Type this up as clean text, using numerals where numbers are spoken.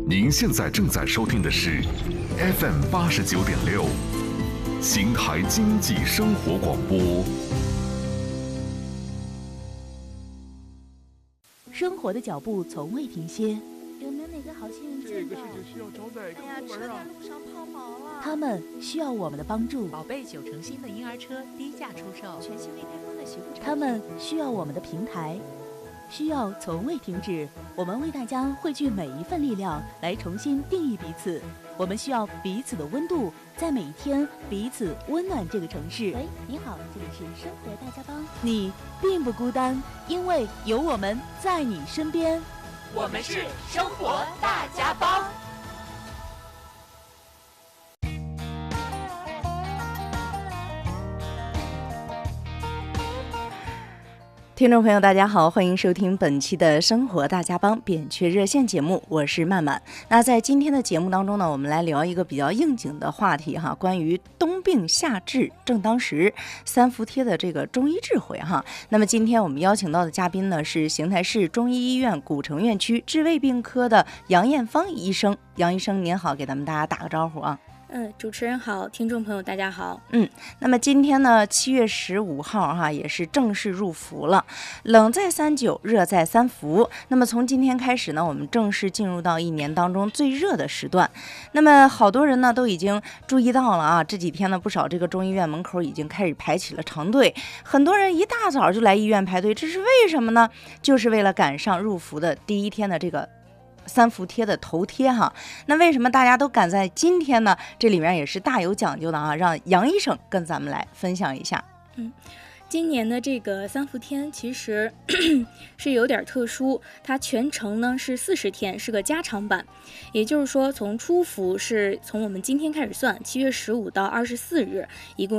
您现在正在收听的是 FM89.6邢台经济生活广播。 生活的脚步从未停歇， 有没有哪个好心人这个事情需要招待哎呀，车在路上抛锚了。 他们需要我们的帮助。 宝贝9成新的婴儿车低价出售， 全新未开封的洗护产品。 他们需要我们的平台，需要从未停止。我们为大家汇聚每一份力量，来重新定义彼此。我们需要彼此的温度，在每一天彼此温暖这个城市。 喂，你好，这里是生活大家帮。 你并不孤单，因为有我们在你身边。 我们是生活大家帮。 听众朋友大家好，欢迎收听本期的生活大家帮扁鹊热线节目，我是曼曼。那在今天的节目当中呢，我们来聊一个比较应景的话题哈，关于冬病夏治正当时三伏贴的这个中医智慧哈。那么今天我们邀请到的嘉宾呢是邢台市中医医院古城院区治胃病科的杨艳芳医生。杨医生您好，给咱们大家打个招呼啊。 主持人好，听众朋友大家好。 那么今天呢，7月15号哈，也是正式入伏了。冷在39，热在3伏。那么从今天开始呢，我们正式进入到一年当中最热的时段。那么好多人呢都已经注意到了啊，这几天呢不少这个中医院门口已经开始排起了长队，很多人一大早就来医院排队，这是为什么呢？就是为了赶上入伏的第一天的这个三伏贴的头贴哈。那为什么大家都赶在今天呢？这里面也是大有讲究的啊，让杨医生跟咱们来分享一下。 今年的这个三伏天其实是有点特殊，它全程呢是40天，是个加长版。也就是说，从初伏是从我们今天开始算，7月15到24日，一共